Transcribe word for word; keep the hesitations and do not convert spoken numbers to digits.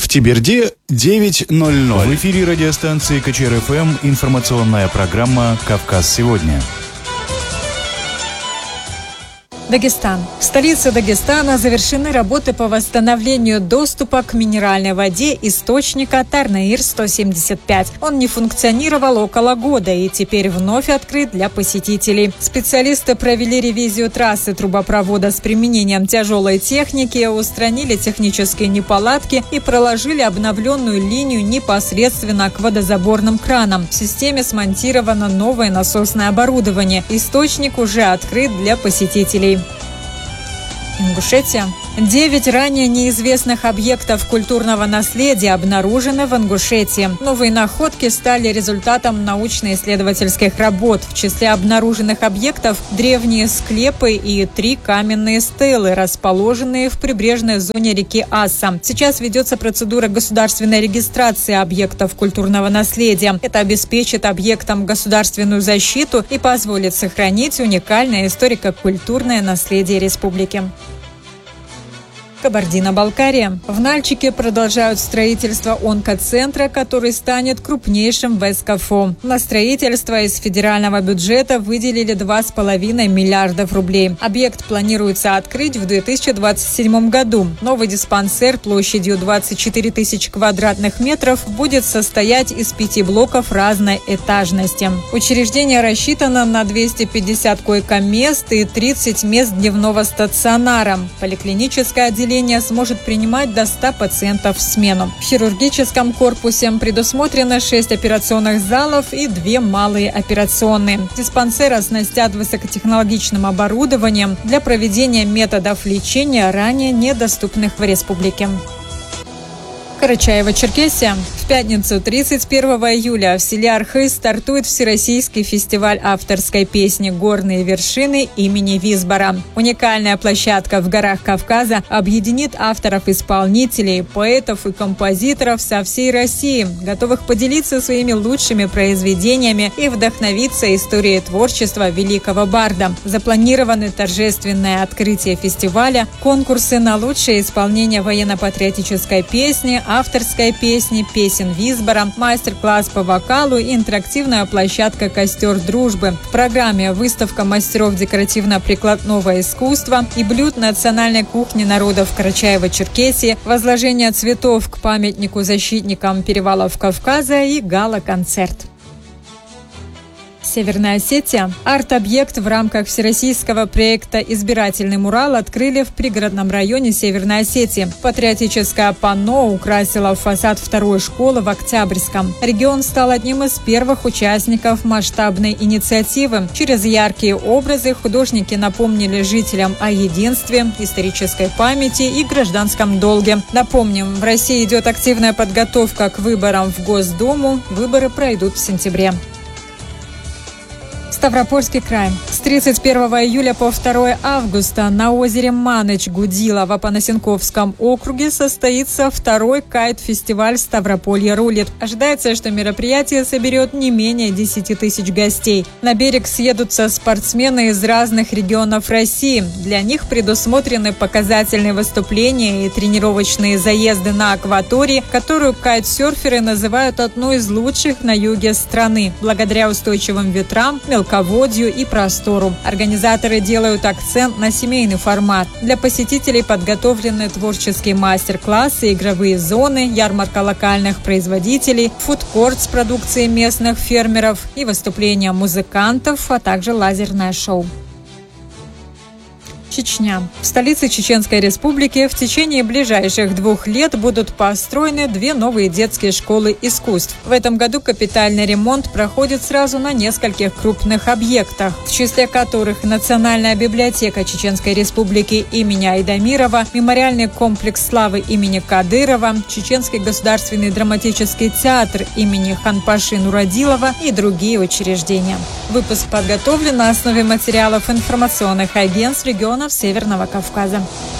В Теберде девять ноль ноль. В эфире радиостанции КЧР-ФМ информационная программа «Кавказ сегодня». Дагестан. В столице Дагестана завершены работы по восстановлению доступа к минеральной воде источника Тарнаир сто семьдесят пять. Он не функционировал около года и теперь вновь открыт для посетителей. Специалисты провели ревизию трассы трубопровода с применением тяжелой техники, устранили технические неполадки и проложили обновленную линию непосредственно к водозаборным кранам. В системе смонтировано новое насосное оборудование. Источник уже открыт для посетителей. Ингушетия. Девять ранее неизвестных объектов культурного наследия обнаружены в Ингушетии. Новые находки стали результатом научно-исследовательских работ. В числе обнаруженных объектов древние склепы и три каменные стелы, расположенные в прибрежной зоне реки Аса. Сейчас ведется процедура государственной регистрации объектов культурного наследия. Это обеспечит объектам государственную защиту и позволит сохранить уникальное историко-культурное наследие республики. Кабардино-Балкария. В Нальчике продолжают строительство онкоцентра, который станет крупнейшим в СКФО. На строительство из федерального бюджета выделили два с половиной миллиардов рублей. Объект планируется открыть в две тысячи двадцать седьмом году. Новый диспансер площадью двадцать четыре тысячи квадратных метров будет состоять из пяти блоков разной этажности. Учреждение рассчитано на двести пятьдесят койко-мест и тридцать мест дневного стационара. Поликлиническое отделение сможет принимать до ста пациентов в смену. В хирургическом корпусе предусмотрено шесть операционных залов и две малые операционные. Диспансер оснастят высокотехнологичным оборудованием для проведения методов лечения, ранее недоступных в республике. Карачаево-Черкесия. В пятницу, тридцать первого июля, в селе Архыз стартует Всероссийский фестиваль авторской песни «Горные вершины» имени Визбора. Уникальная площадка в горах Кавказа объединит авторов-исполнителей, поэтов и композиторов со всей России, готовых поделиться своими лучшими произведениями и вдохновиться историей творчества великого барда. Запланированы торжественное открытие фестиваля, конкурсы на лучшее исполнение военно-патриотической песни, авторской песни, песен Визбора, мастер-класс по вокалу и интерактивная площадка «Костер дружбы». В программе выставка мастеров декоративно-прикладного искусства и блюд национальной кухни народов Карачаево-Черкесии, возложение цветов к памятнику защитникам перевалов Кавказа и гала-концерт. Северная Осетия. Арт-объект в рамках всероссийского проекта «Избирательный мурал» открыли в пригородном районе Северной Осетии. Патриотическое панно украсило фасад второй школы в Октябрьском. Регион стал одним из первых участников масштабной инициативы. Через яркие образы художники напомнили жителям о единстве, исторической памяти и гражданском долге. Напомним, в России идет активная подготовка к выборам в Госдуму. Выборы пройдут в сентябре. Ставропольский край. С тридцать первого июля по второго августа на озере Маныч-Гудило в Апанасенковском округе состоится второй кайт-фестиваль «Ставрополье рулит». Ожидается, что мероприятие соберет не менее десяти тысяч гостей. На берег съедутся спортсмены из разных регионов России. Для них предусмотрены показательные выступления и тренировочные заезды на акватории, которую кайт-серферы называют одной из лучших на юге страны, благодаря устойчивым ветрам, мелководью и простору. Организаторы делают акцент на семейный формат. Для посетителей подготовлены творческие мастер-классы, игровые зоны, ярмарка локальных производителей, фудкорт с продукцией местных фермеров и выступления музыкантов, а также лазерное шоу. Чечня. В столице Чеченской Республики в течение ближайших двух лет будут построены две новые детские школы искусств. В этом году капитальный ремонт проходит сразу на нескольких крупных объектах, в числе которых Национальная библиотека Чеченской Республики имени Айдамирова, мемориальный комплекс славы имени Кадырова, Чеченский государственный драматический театр имени Ханпаши Нурадилова и другие учреждения. Выпуск подготовлен на основе материалов информационных агентств регионов Северного Кавказа.